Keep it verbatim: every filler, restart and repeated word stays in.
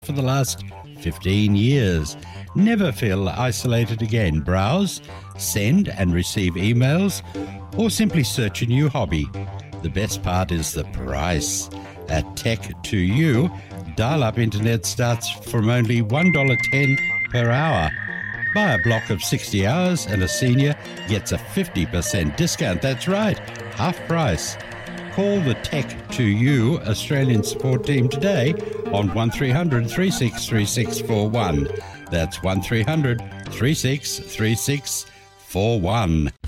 for the last fifteen years. Never feel isolated again. Browse, send and receive emails, or simply search a new hobby. The best part is the price. At Tech to You, dial-up internet starts from only one dollar ten per hour. Buy a block of sixty hours and a senior gets a fifty percent discount. That's right, half price. Call the Tech to You Australian support team today on one three hundred, three six three six four one. That's one three hundred, three six three six four one.